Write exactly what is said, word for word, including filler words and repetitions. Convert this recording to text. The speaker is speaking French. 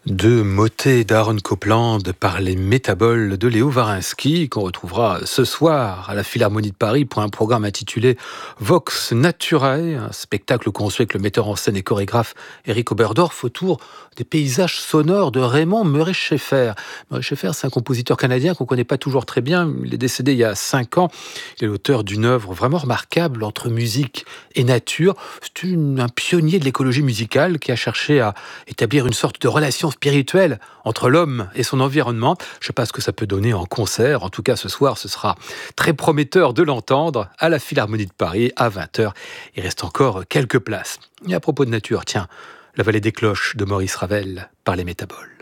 Deux motets d'Aaron Copland par les Métaboles de Léo Varinsky, qu'on retrouvera ce soir à la Philharmonie de Paris pour un programme intitulé Vox Naturae, un spectacle construit avec le metteur en scène et chorégraphe Eric Oberdorf autour des paysages sonores de Raymond Murray-Schaeffer. Murray-Schaeffer, c'est un compositeur canadien qu'on ne connaît pas toujours très bien. Il est décédé il y a cinq ans. Il est l'auteur d'une œuvre vraiment remarquable entre musique et nature. C'est une, un pionnier de l'écologie musicale qui a cherché à établir une sorte de relation spirituelle entre l'homme et son environnement. Je ne sais pas ce que ça peut donner en concert. En tout cas, ce soir, ce sera très prometteur de l'entendre à la Philharmonie de Paris à vingt heures. Il reste encore quelques places. Et à propos de nature, tiens, La Vallée des Cloches de Maurice Ravel par les Métaboles.